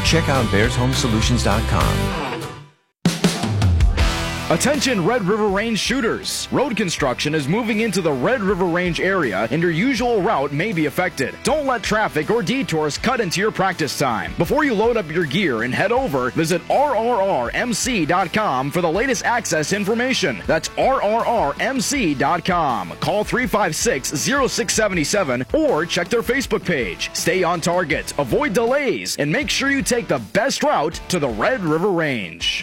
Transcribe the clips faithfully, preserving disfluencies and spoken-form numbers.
check out bears home solutions dot com. Attention Red River Range shooters. Road construction is moving into the Red River Range area and your usual route may be affected. Don't let traffic or detours cut into your practice time. Before you load up your gear and head over, visit R R R M C dot com for the latest access information. That's R R R M C dot com. Call three five six, zero six seven seven or check their Facebook page. Stay on target, avoid delays, and make sure you take the best route to the Red River Range.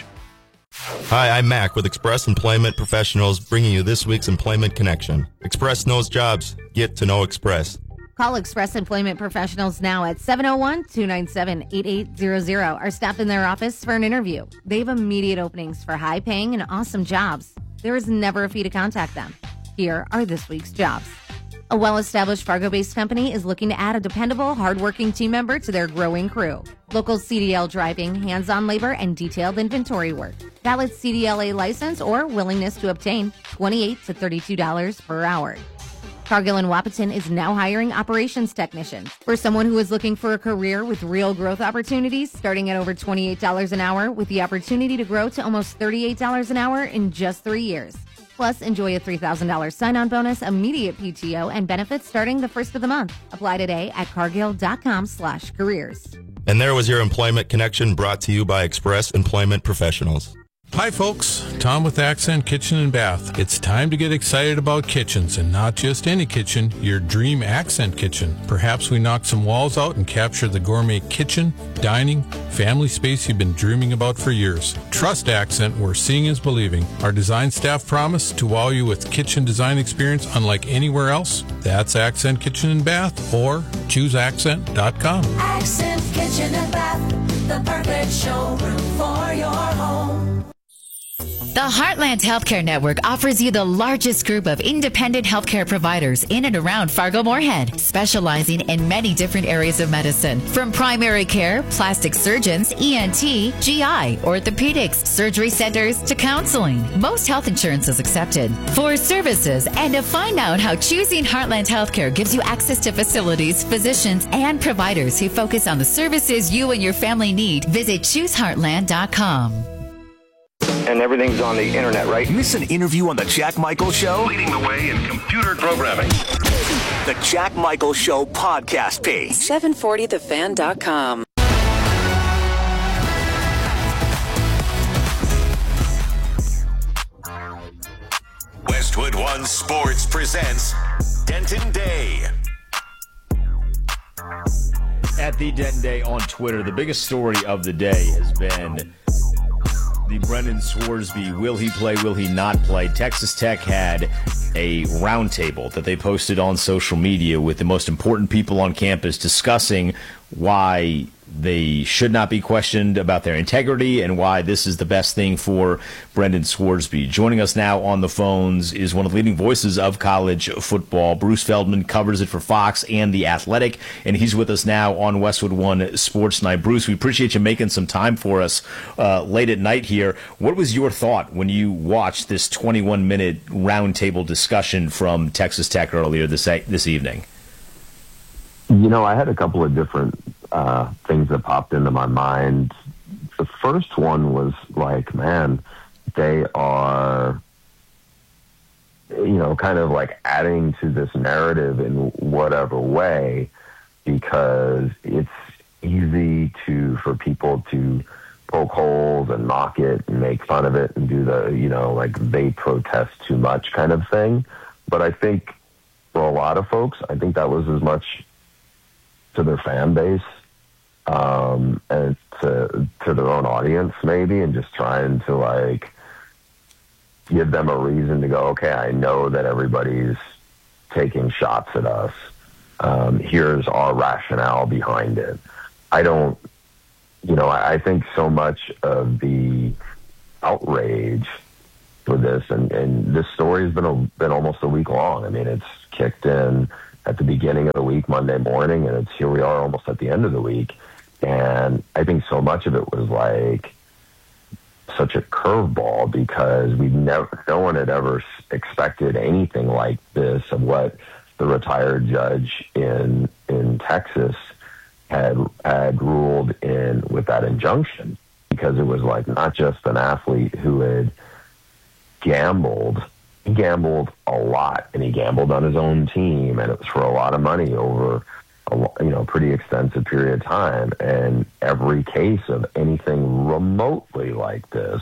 Hi, I'm Mac with Express Employment Professionals, bringing you this week's Employment Connection. Express knows jobs. Get to know Express. Call Express Employment Professionals now at seven oh one, two nine seven, eight eight zero zero or stop in their office for an interview. They have immediate openings for high-paying and awesome jobs. There is never a fee to contact them. Here are this week's jobs. A well-established Fargo-based company is looking to add a dependable, hardworking team member to their growing crew. Local C D L driving, hands-on labor, and detailed inventory work. Valid C D L A license or willingness to obtain twenty-eight to thirty-two dollars per hour. Cargill and Wahpeton is now hiring operations technicians. For someone who is looking for a career with real growth opportunities, starting at over twenty-eight dollars an hour with the opportunity to grow to almost thirty-eight dollars an hour in just three years. Plus, enjoy a three thousand dollars sign-on bonus, immediate P T O, and benefits starting the first of the month. Apply today at cargill.com slash careers. And there was your Employment Connection brought to you by Express Employment Professionals. Hi folks, Tom with Accent Kitchen and Bath. It's time to get excited about kitchens, and not just any kitchen, your dream Accent kitchen. Perhaps we knock some walls out and capture the gourmet kitchen, dining, family space you've been dreaming about for years. Trust Accent, where seeing is believing. Our design staff promise to wow you with kitchen design experience unlike anywhere else. That's Accent Kitchen and Bath, or choose accent dot com. Accent Kitchen and Bath, the perfect showroom for your home. The Heartland Healthcare Network offers you the largest group of independent healthcare providers in and around Fargo-Moorhead, specializing in many different areas of medicine, from primary care, plastic surgeons, E N T, G I, orthopedics, surgery centers, to counseling. Most health insurance is accepted. For services and to find out how choosing Heartland Healthcare gives you access to facilities, physicians, and providers who focus on the services you and your family need, visit choose heartland dot com. And everything's on the internet, right? Miss an interview on the Jack Michael Show? Leading the way in computer programming. The Jack Michael Show podcast page. seven forty the fan dot com. Westwood One Sports presents Denton Day. At the Denton Day on Twitter, the biggest story of the day has been the Brendan Swarsby, will he play, will he not play? Texas Tech had a roundtable that they posted on social media with the most important people on campus discussing why they should not be questioned about their integrity and why this is the best thing for Brendan Swarsby. Joining us now on the phones is one of the leading voices of college football. Bruce Feldman covers it for Fox and The Athletic, and he's with us now on Westwood One Sports Night. Bruce, we appreciate you making some time for us uh, late at night here. What was your thought when you watched this twenty-one minute roundtable discussion from Texas Tech earlier this this evening? You know, I had a couple of different uh, things that popped into my mind. The first one was like, man, they are, you know, kind of like adding to this narrative in whatever way, because it's easy to, for people to poke holes and mock it and make fun of it and do the, you know, like they protest too much kind of thing. But I think for a lot of folks, I think that was as much to their fan base um, and to to their own audience maybe, and just trying to like give them a reason to go, okay, I know that everybody's taking shots at us. Um, here's our rationale behind it. I don't, you know, I, I think so much of the outrage for this, and, and this story has been a, been almost a week long. I mean, it's kicked in at the beginning of the week, Monday morning, and it's here we are almost at the end of the week. And I think so much of it was like such a curveball, because we never, no one had ever expected anything like this of what the retired judge in in Texas had had ruled in with that injunction, because it was like not just an athlete who had gambled. He gambled a lot, and he gambled on his own team, and it was for a lot of money over a you know pretty extensive period of time. And every case of anything remotely like this,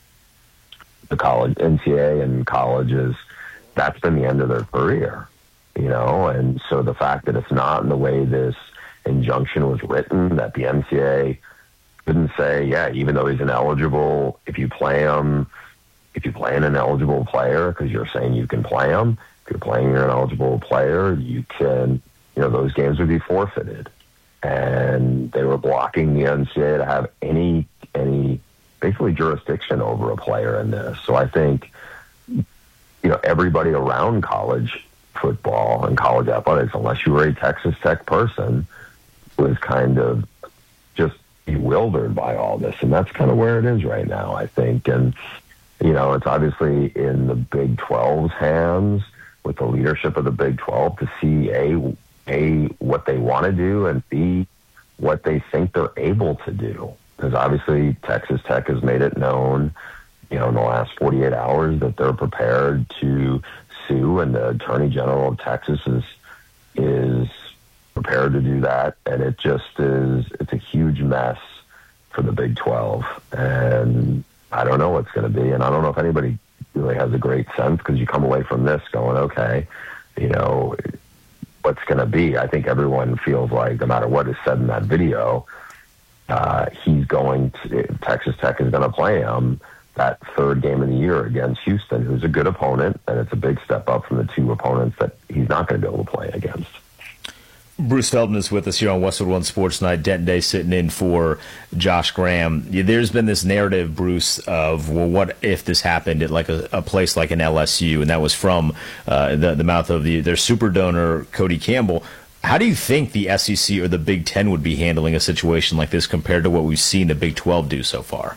the college N C A A and colleges, that's been the end of their career, you know. And so the fact that it's not in the way this injunction was written, that the N C A A couldn't say, yeah, even though he's ineligible, if you play him, if you play an ineligible player, because you're saying you can play him, if you're playing an eligible player, you can, you know, those games would be forfeited. And they were blocking the N C A A to have any, any basically jurisdiction over a player in this. So I think, you know, everybody around college football and college athletics, unless you were a Texas Tech person, was kind of just bewildered by all this. And that's kind of where it is right now, I think. And, you know, it's obviously in the Big twelve's hands, with the leadership of the Big twelve, to see A, A what they want to do, and B, what they think they're able to do. Because obviously Texas Tech has made it known, you know, in the last forty-eight hours that they're prepared to sue, and the Attorney General of Texas is is prepared to do that. And it just is, it's a huge mess for the Big twelve. And I don't know what's going to be. And I don't know if anybody really has a great sense, because you come away from this going, okay, you know, what's going to be? I think everyone feels like no matter what is said in that video, uh, he's going to, Texas Tech is going to play him that third game of the year against Houston, who's a good opponent, and it's a big step up from the two opponents that he's not going to be able to play against. Bruce Feldman is with us here on Westwood One Sports Night. Denton Day sitting in for Josh Graham. There's been this narrative, Bruce, of, well, what if this happened at like a, a place like an L S U, and that was from uh, the, the mouth of the, their super donor, Cody Campbell. How do you think the S E C or the Big Ten would be handling a situation like this compared to what we've seen the Big twelve do so far?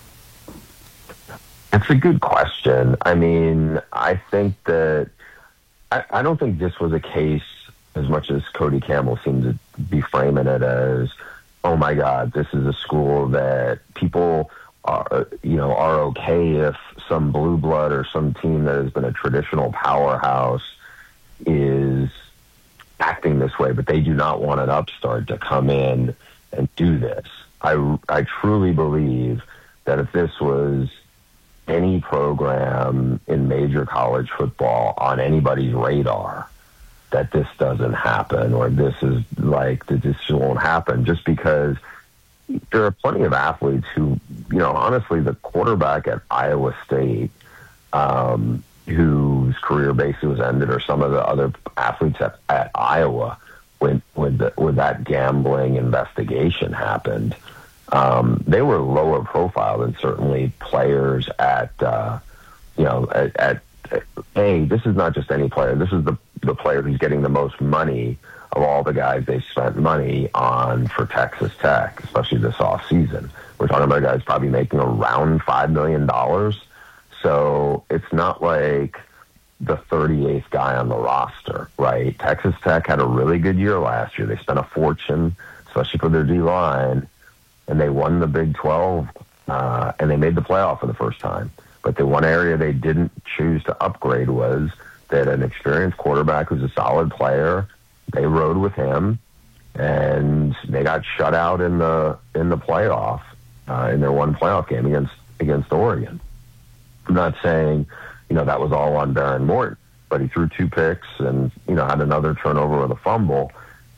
It's a good question. I mean, I think that I, I don't think this was a case, as much as Cody Campbell seemed to be framing it as, oh my God, this is a school that people are, you know, are okay if some blue blood or some team that has been a traditional powerhouse is acting this way, but they do not want an upstart to come in and do this. I, I truly believe that if this was any program in major college football on anybody's radar, that this doesn't happen, or this is like that this won't happen, just because there are plenty of athletes who, you know, honestly, the quarterback at Iowa State, um, whose career basically was ended, or some of the other athletes at, at Iowa when when, the, when that gambling investigation happened, um, they were lower profile than certainly players at, uh, you know, at, at hey, this is not just any player. This is the the player who's getting the most money of all the guys they spent money on for Texas Tech, especially this off season. We're talking about guys probably making around five million dollars. So it's not like the thirty-eighth guy on the roster, right? Texas Tech had a really good year last year. They spent a fortune, especially for their D-line, and they won the Big twelve, uh, and they made the playoff for the first time. But the one area they didn't choose to upgrade was that an experienced quarterback who's a solid player, they rode with him, and they got shut out in the in the playoff, uh, in their one playoff game against against Oregon. I'm not saying, you know, that was all on Baron Morton, but he threw two picks and, you know, had another turnover with a fumble,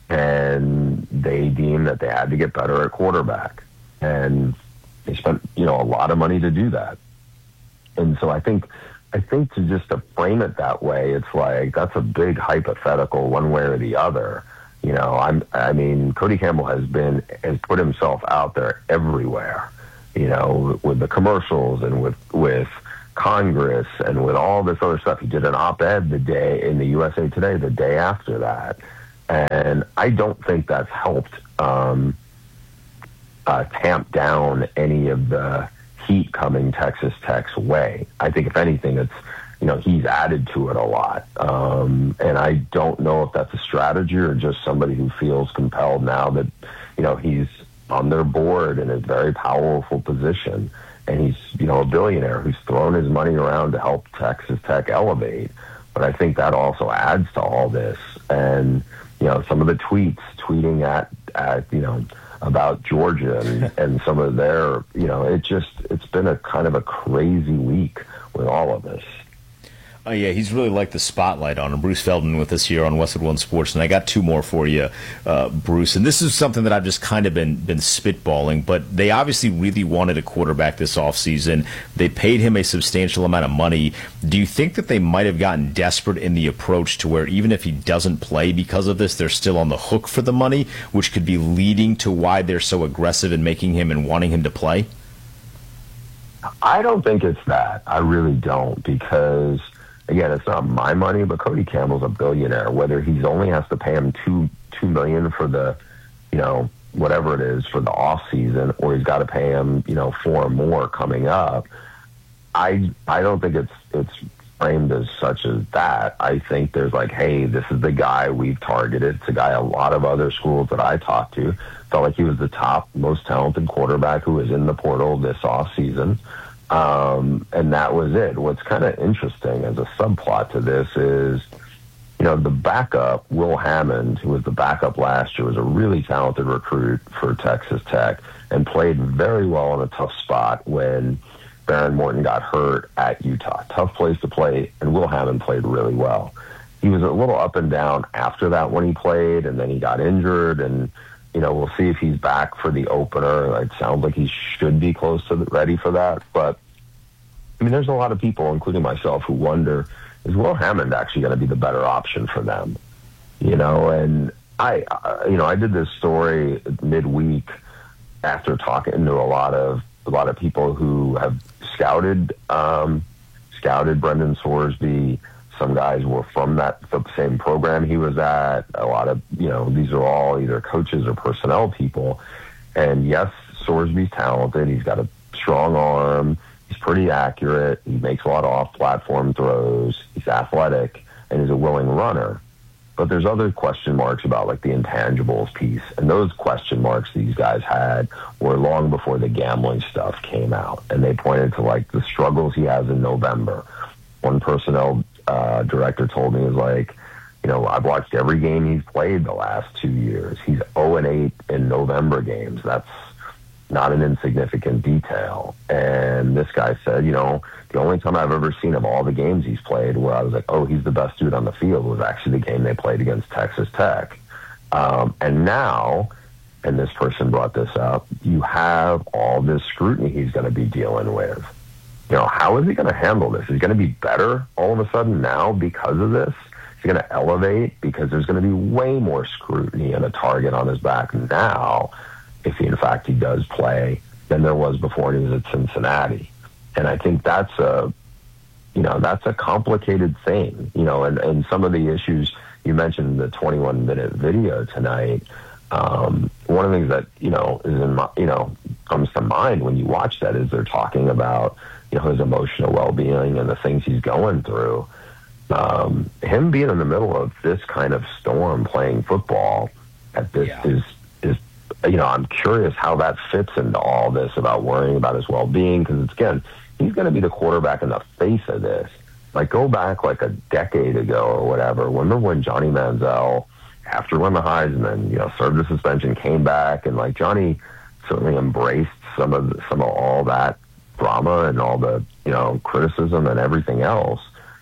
and they deemed that they had to get better at quarterback. And they spent, you know, a lot of money to do that. And so I think I think to just to frame it that way, it's like that's a big hypothetical one way or the other. You know, I'm I mean, Cody Campbell has been has put himself out there everywhere, you know, with the commercials and with with Congress and with all this other stuff. He did an op-ed the day in the U S A Today the day after that. And I don't think that's helped um, uh, tamp down any of the heat coming Texas Tech's way. I think if anything, it's, you know, he's added to it a lot. Um, and I don't know if that's a strategy or just somebody who feels compelled now that, you know, he's on their board in a very powerful position. And he's, you know, a billionaire who's thrown his money around to help Texas Tech elevate. But I think that also adds to all this. And, you know, some of the tweets, tweeting at, at you know, about Georgia and, and some of their, you know, it just, it's been a kind of a crazy week with all of this. Oh, yeah, he's really like the spotlight on him. Bruce Feldman with us here on Westwood One Sports, and I got two more for you, uh, Bruce. And this is something that I've just kind of been been spitballing, but they obviously really wanted a quarterback this offseason. They paid him a substantial amount of money. Do you think that they might have gotten desperate in the approach to where even if he doesn't play because of this, they're still on the hook for the money, which could be leading to why they're so aggressive in making him and wanting him to play? I don't think it's that. I really don't, because again, it's not my money, but Cody Campbell's a billionaire. Whether he's only has to pay him two two million for the, you know, whatever it is for the off season, or he's got to pay him, you know, four or more coming up. I I don't think it's it's framed as such as that. I think there's like, hey, this is the guy we've targeted. It's a guy a lot of other schools that I talked to felt like he was the top, most talented quarterback who was in the portal this off season. Um, and that was it. What's kind of interesting as a subplot to this is, you know, the backup, Will Hammond, who was the backup last year, was a really talented recruit for Texas Tech and played very well in a tough spot when Baron Morton got hurt at Utah. Tough place to play, and Will Hammond played really well. He was a little up and down after that when he played, and then he got injured, and you know, we'll see if he's back for the opener. It sounds like he should be close to the, ready for that. But, I mean, there's a lot of people, including myself, who wonder, is Will Hammond actually going to be the better option for them? You know, and I, uh, you know, I did this story midweek after talking to a lot of a lot of people who have scouted um, scouted Brendan Sorsby. Some guys were from that the same program he was at. A lot of, you know, these are all either coaches or personnel people. And yes, Sorsby's talented. He's got a strong arm. He's pretty accurate. He makes a lot of off-platform throws. He's athletic, and he's a willing runner. But there's other question marks about, like, the intangibles piece. And those question marks these guys had were long before the gambling stuff came out. And they pointed to, like, the struggles he has in November. One personnel uh, director told me, is like, you know, I've watched every game he's played the last two years. He's oh and eight in November games. That's not an insignificant detail. And this guy said, you know, the only time I've ever seen of all the games he's played where I was like, oh, he's the best dude on the field was actually the game they played against Texas Tech. Um, and now, and this person brought this up, you have all this scrutiny he's going to be dealing with. You know, how is he going to handle this? Is he going to be better all of a sudden now because of this? Is he going to elevate because there's going to be way more scrutiny and a target on his back now if he, in fact, he does play than there was before he was at Cincinnati. And I think that's a, you know, that's a complicated thing, you know, and, and some of the issues you mentioned in the twenty-one minute video tonight. Um, one of the things that, you know, is in my, you know, comes to mind when you watch that is they're talking about, you know, his emotional well-being and the things he's going through. Um, him being in the middle of this kind of storm playing football at this yeah. is, is, you know, I'm curious how that fits into all this about worrying about his well-being. Cause it's, again, he's going to be the quarterback in the face of this. Like go back like a decade ago or whatever. Remember when Johnny Manziel, after winning the Heisman, you know, served the suspension, came back, and like Johnny certainly embraced some of the, some of all that drama and all the, you know, criticism and everything else.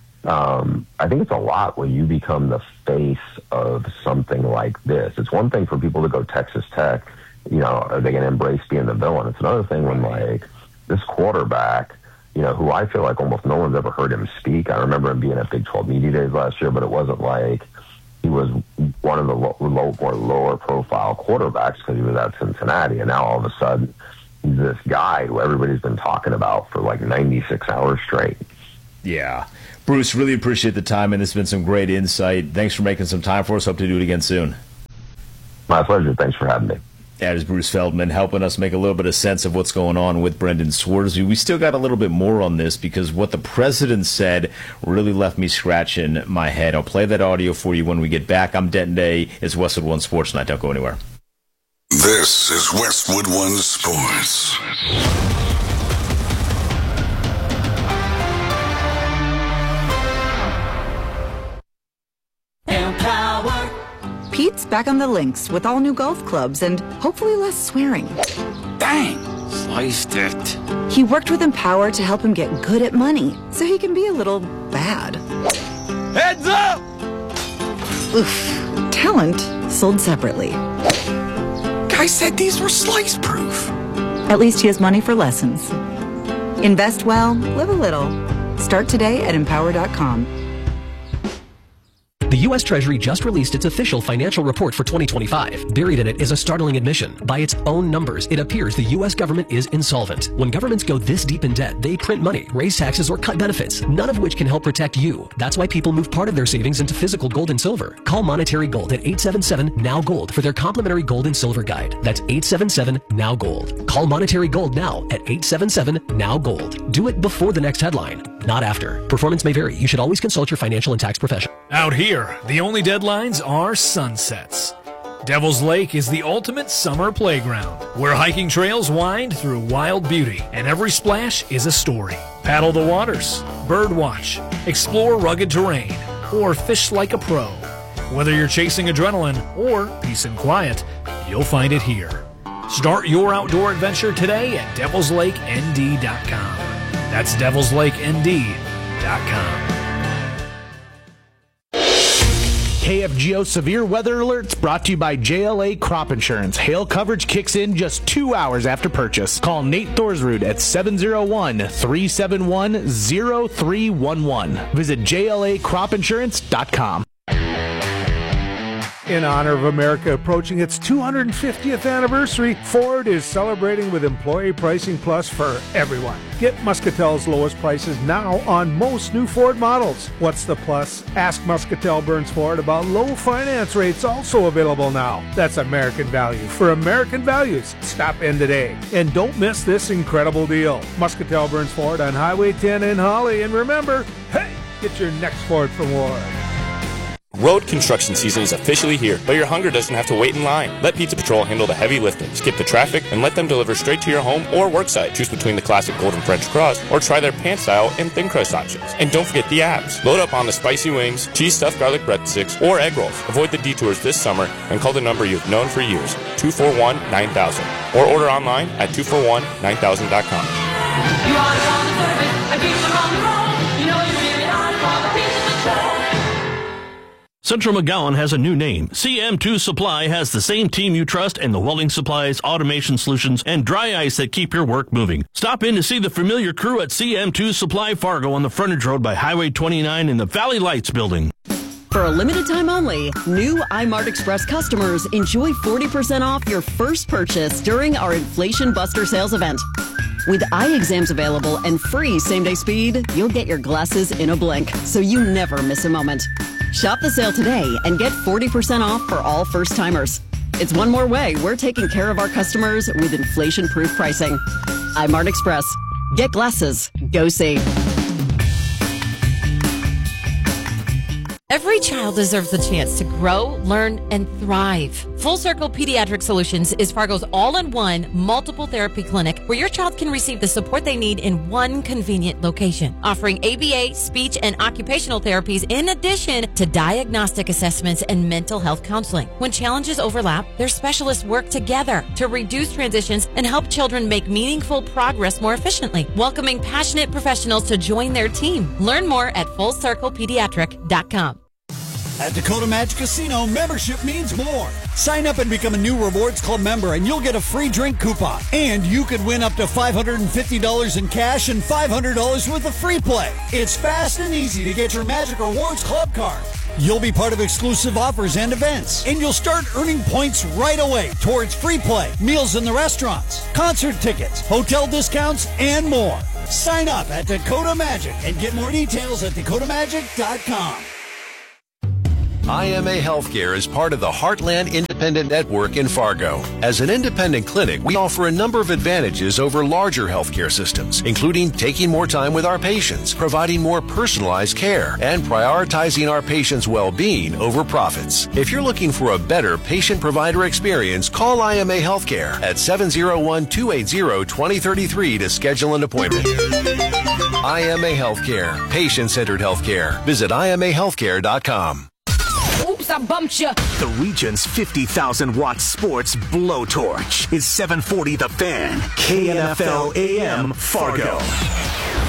Um, I think it's a lot when you become the face of something like this. It's one thing for people to go Texas Tech, you know, are they going to embrace being the villain? It's another thing when like this quarterback, you know, who I feel like almost no one's ever heard him speak. I remember him being at Big twelve Media Days last year, but it wasn't like he was one of the low, low, more lower profile quarterbacks because he was at Cincinnati. And now all of a sudden he's this guy who everybody's been talking about for like ninety-six hours straight. Yeah. Bruce, really appreciate the time, and this has been some great insight. Thanks for making some time for us. Hope to do it again soon. My pleasure. Thanks for having me. That is Bruce Feldman helping us make a little bit of sense of what's going on with Brendan Sworsby. We still got a little bit more on this because what the president said really left me scratching my head. I'll play that audio for you when we get back. I'm Denton Day. It's Westwood One Sports Night. Don't go anywhere. This is Westwood One Sports. Empower. Pete's back on the links with all new golf clubs and hopefully less swearing. Dang, sliced it. He worked with Empower to help him get good at money so he can be a little bad. Heads up! Oof. Talent sold separately. Guy said these were slice proof. At least he has money for lessons. Invest well, live a little. Start today at empower dot com. The U S Treasury just released its official financial report for twenty twenty-five. Buried in it is a startling admission. By its own numbers, it appears the U S government is insolvent. When governments go this deep in debt, they print money, raise taxes, or cut benefits, none of which can help protect you. That's why people move part of their savings into physical gold and silver. Call Monetary Gold at eight seven seven, N O W GOLD for their complimentary gold and silver guide. That's eight seven seven, N O W GOLD. Call Monetary Gold now at eight seven seven, N O W GOLD. Do it before the next headline, not after. Performance may vary. You should always consult your financial and tax professional. Out here, the only deadlines are sunsets. Devil's Lake is the ultimate summer playground, where hiking trails wind through wild beauty, and every splash is a story. Paddle the waters, bird watch, explore rugged terrain, or fish like a pro. Whether you're chasing adrenaline or peace and quiet, you'll find it here. Start your outdoor adventure today at devils lake n d dot com. That's devils lake n d dot com. K F G O Severe Weather Alerts brought to you by J L A Crop Insurance. Hail coverage kicks in just two hours after purchase. Call Nate Thorsrud at seven oh one, three seven one, oh three one one. Visit J L A crop insurance dot com. In honor of America approaching its two hundred fiftieth anniversary, Ford is celebrating with Employee Pricing Plus for everyone. Get Muscatel's lowest prices now on most new Ford models. What's the plus? Ask Muscatel Burns Ford about low finance rates, also available now. That's American value for American values. Stop in today. And don't miss this incredible deal. Muscatel Burns Ford on Highway ten in Holly. And remember, hey, get your next Ford from Ward. Road construction season is officially here, but your hunger doesn't have to wait in line. Let Pizza Patrol handle the heavy lifting. Skip the traffic and let them deliver straight to your home or work site. Choose between the classic golden French crust or try their pan style and thin crust options. And don't forget the apps. Load up on the spicy wings, cheese stuffed garlic breadsticks, or egg rolls. Avoid the detours this summer and call the number you've known for years, two four one, nine thousand. Or order online at two four one, nine thousand dot com. You are on the service, and people are on the road. You know you really are for the Pizza Patrol. Central McGowan has a new name. C M two Supply has the same team you trust and the welding supplies, automation solutions, and dry ice that keep your work moving. Stop in to see the familiar crew at C M two Supply Fargo on the frontage road by Highway twenty-nine in the Valley Lights building. For a limited time only, new iMart Express customers enjoy forty percent off your first purchase during our Inflation Buster sales event. With eye exams available and free same-day speed, you'll get your glasses in a blink, so you never miss a moment. Shop the sale today and get forty percent off for all first-timers. It's one more way we're taking care of our customers with inflation-proof pricing. iMart Express. Get glasses. Go see. Every child deserves a chance to grow, learn, and thrive. Full Circle Pediatric Solutions is Fargo's all-in-one multiple therapy clinic where your child can receive the support they need in one convenient location, offering A B A, speech, and occupational therapies in addition to diagnostic assessments and mental health counseling. When challenges overlap, their specialists work together to reduce transitions and help children make meaningful progress more efficiently, welcoming passionate professionals to join their team. Learn more at full circle pediatric dot com. At Dakota Magic Casino, membership means more. Sign up and become a new Rewards Club member and you'll get a free drink coupon. And you could win up to five hundred fifty dollars in cash and five hundred dollars worth of free play. It's fast and easy to get your Magic Rewards Club card. You'll be part of exclusive offers and events. And you'll start earning points right away towards free play, meals in the restaurants, concert tickets, hotel discounts, and more. Sign up at Dakota Magic and get more details at dakota magic dot com. I M A Healthcare is part of the Heartland Independent Network in Fargo. As an independent clinic, we offer a number of advantages over larger healthcare systems, including taking more time with our patients, providing more personalized care, and prioritizing our patients' well-being over profits. If you're looking for a better patient-provider experience, call I M A Healthcare at seven oh one, two eight zero, two oh three three to schedule an appointment. I M A Healthcare, patient-centered healthcare. Visit I M A healthcare dot com. Oops, I bumped you. The region's fifty thousand watt sports blowtorch is seven forty The Fan, K N F L A M Fargo.